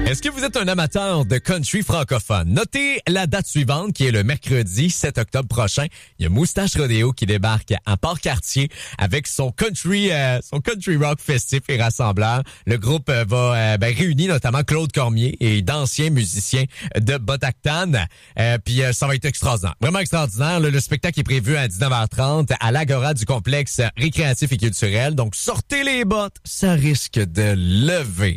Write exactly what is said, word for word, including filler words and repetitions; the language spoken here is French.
Est-ce que vous êtes un amateur de country francophone? Notez la date suivante, qui est le mercredi sept octobre prochain. Il y a Moustache Rodeo qui débarque à Port-Cartier avec son country euh, son country rock festif et rassembleur. Le groupe euh, va euh, ben, réunir notamment Claude Cormier et d'anciens musiciens de Botactan. Euh, Puis euh, ça va être extraordinaire. Vraiment extraordinaire. Le, le spectacle est prévu à dix-neuf heures trente à l'Agora du complexe récréatif et culturel. Donc sortez les bottes, ça risque de lever.